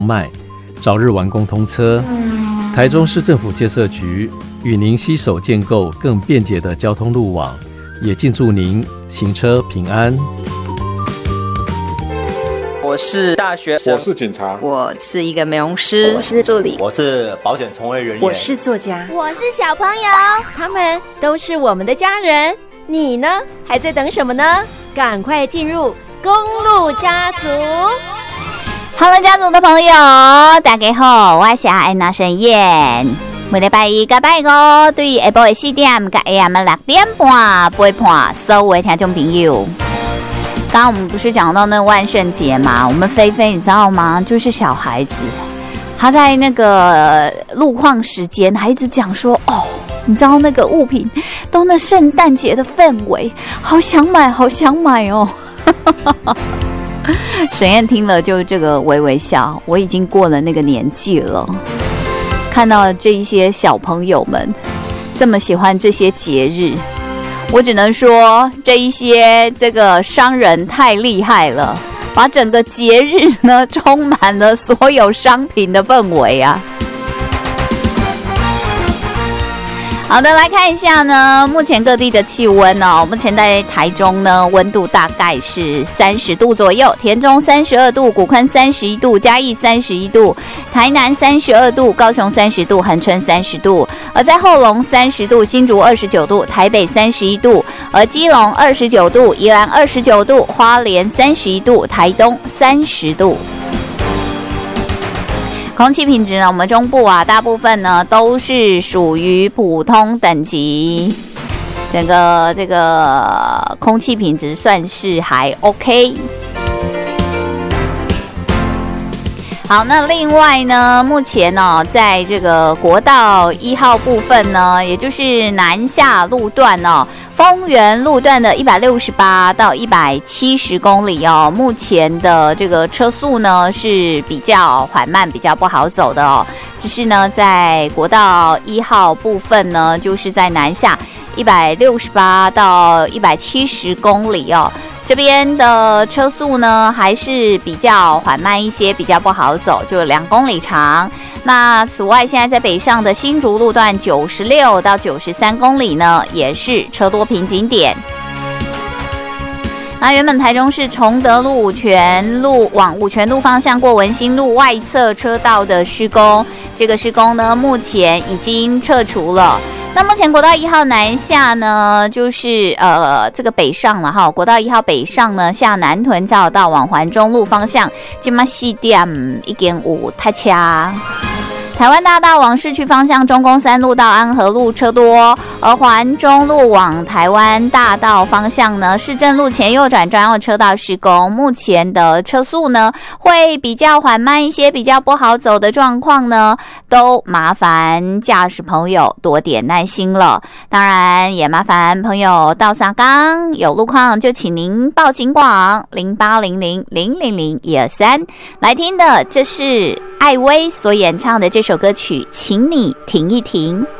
脉，早日完工通车。台中市政府建设局与您携手建构更便捷的交通路网，也敬祝您行车平安。 我是大学生， 我是警察， 我是一个美容师， 我是助理， 我是保险从业人员， 我是作家， 我是小朋友， 他们都是我们的家人。你呢？还在等什么呢？赶快进入公路家族。 Hello， 家族的朋友，大家好，我是安娜沈燕。每礼拜一、拜五对下晡的4點跟 AM 6點半陪伴所有的聽眾朋友。剛剛我們不是講到那個萬聖節嘛？我們菲菲你知道嗎？就是小孩子，他在那個路況時間，還一直講說哦，你知道那個物品都那聖誕節的氛圍，好想買，好想買哦。沈燕聽了就這個微微笑，我已經過了那個年紀了。看到這一些小朋友們這麼喜歡這些節日，我只能說這一些這個商人太厲害了，把整個節日呢充滿了所有商品的氛圍啊。好的，来看一下呢，目前各地的气温哦。目前在台中呢，温度大概是30度左右，田中32度，古坑31度，嘉义31度，台南32度，高雄30度，恒春30度，而在后龙30度，新竹29度，台北31度，而基隆29度，宜兰29度，花莲31度，台东30度。空气品质呢，我们中部啊，大部分呢都是属于普通等级，整个这个空气品质算是还 OK。好，那另外呢，目前呢，在这个国道1号部分呢，也就是南下路段哦，丰原路段的168到170公里哦，目前的这个车速呢是比较缓慢，比较不好走的哦。只是呢，在国道1号部分呢，就是在南下168到170公里哦。这边的车速呢还是比较缓慢一些，比较不好走，就2公里长。那此外，现在在北上的新竹路段96到93公里呢，也是车多瓶颈点。那原本台中市崇德路、五权路往五权路方向过文心路外侧车道的施工，这个施工呢目前已经撤除了。那目前国道1号南下呢，就是这个北上了哈，国道1号北上呢，下南屯交流道往环中路方向，现在4點1.5塞車。台湾大道往市区方向，中宫3路到安和路车多，而环中路往台湾大道方向呢，市政路前右转专用车道施工，目前的车速呢会比较缓慢一些，比较不好走的状况呢，都麻烦驾驶朋友多点耐心了。当然也麻烦朋友到沙冈有路况就请您报警广0800000123来听的，这是艾薇所演唱的这首歌曲，请你停一停。